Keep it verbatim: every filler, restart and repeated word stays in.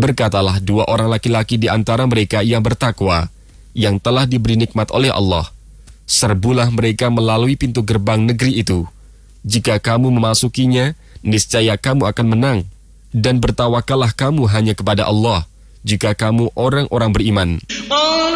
Berkatalah dua orang laki-laki di antara mereka yang bertakwa, yang telah diberi nikmat oleh Allah. Serbulah mereka melalui pintu gerbang negeri itu. Jika kamu memasukinya, niscaya kamu akan menang. Dan bertawakallah kamu hanya kepada Allah, jika kamu orang-orang beriman.